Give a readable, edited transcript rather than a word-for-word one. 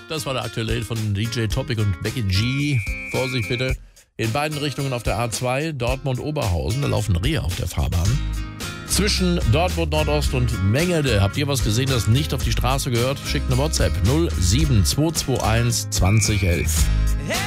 Das war der aktuelle Hit von DJ Topic und Becky G. Vorsicht bitte. In beiden Richtungen auf der A2, Dortmund-Oberhausen, da laufen Rehe auf der Fahrbahn. Zwischen Dortmund Nordost und Mengede. Habt ihr was gesehen, das nicht auf die Straße gehört? Schickt eine WhatsApp 07221 2011.